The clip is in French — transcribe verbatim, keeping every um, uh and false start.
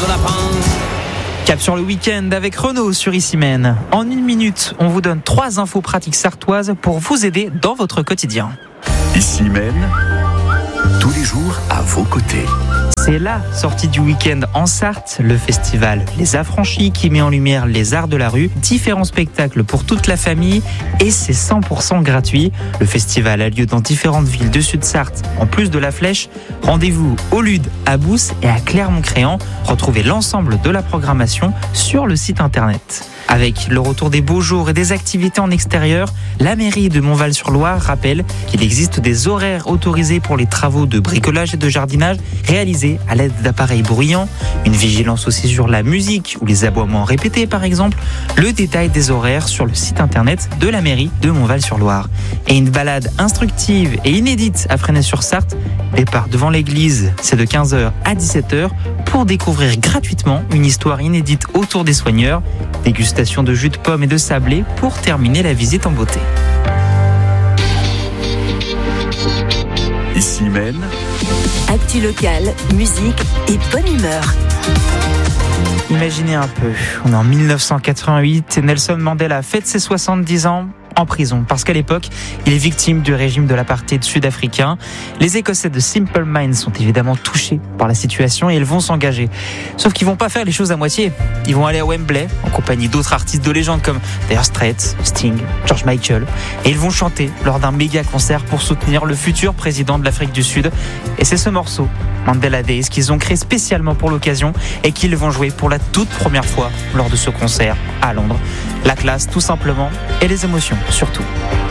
onze lapins. Cap sur le week-end avec Renaud sur Ici Même. En une minute, on vous donne trois infos pratiques sartoises pour vous aider dans votre quotidien. Ici Même, tous les jours à vos côtés. C'est la sortie du week-end en Sarthe, le festival Les Affranchis qui met en lumière les arts de la rue, différents spectacles pour toute la famille et c'est cent pour cent gratuit. Le festival a lieu dans différentes villes de Sud-Sarthe. En plus de la Flèche, rendez-vous au Lude, à Bousse et à Clermont-Créant. Retrouvez l'ensemble de la programmation sur le site internet. Avec le retour des beaux jours et des activités en extérieur, la mairie de Montval-sur-Loire rappelle qu'il existe des horaires autorisés pour les travaux de bricolage et de jardinage réalisés à l'aide d'appareils bruyants, une vigilance aussi sur la musique ou les aboiements répétés par exemple, le détail des horaires sur le site internet de la mairie de Montval-sur-Loire. Et une balade instructive et inédite à Fresnay-sur-Sarthe, départ devant l'église, c'est de quinze heures à dix-sept heures pour découvrir gratuitement une histoire inédite autour des soigneurs, dégustation de jus de pommes et de sablé pour terminer la visite en beauté. Ici Même, actu locale, musique et bonne humeur. Imaginez un peu, on est en mille neuf cent quatre-vingt-huit et Nelson Mandela fête ses soixante-dix ans en prison parce qu'à l'époque, il est victime du régime de l'apartheid sud-africain. Les Écossais de Simple Minds sont évidemment touchés par la situation et ils vont s'engager. Sauf qu'ils vont pas faire les choses à moitié. Ils vont aller à Wembley en compagnie d'autres artistes de légende comme Dire Straits, Sting, George Michael et ils vont chanter lors d'un méga concert pour soutenir le futur président de l'Afrique du Sud. Et c'est ce morceau, Mandela Days, qu'ils ont créé spécialement pour l'occasion et qu'ils vont jouer pour la toute première fois lors de ce concert à Londres. La classe tout simplement et les émotions surtout.